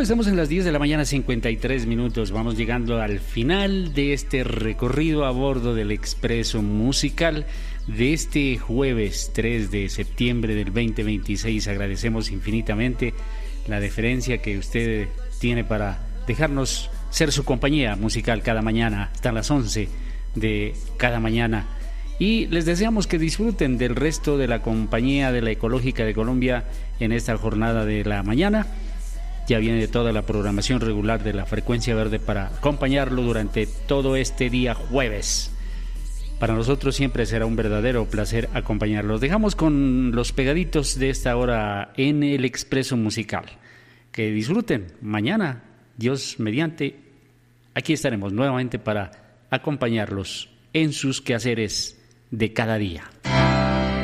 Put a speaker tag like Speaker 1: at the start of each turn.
Speaker 1: estamos en las 10 de la mañana, 53 minutos. Vamos llegando al final de este recorrido a bordo del Expreso Musical de este jueves 3 de septiembre del 2026. Agradecemos infinitamente la deferencia que usted tiene para dejarnos ser su compañía musical cada mañana hasta las 11 de cada mañana. Y les deseamos que disfruten del resto de la compañía de la Ecológica de Colombia en esta jornada de la mañana. Ya viene toda la programación regular de la Frecuencia Verde para acompañarlo durante todo este día jueves. Para nosotros siempre será un verdadero placer acompañarlos. Dejamos con los pegaditos de esta hora en el Expreso Musical. Que disfruten. Mañana, Dios mediante, aquí estaremos nuevamente para acompañarlos en sus quehaceres de cada día.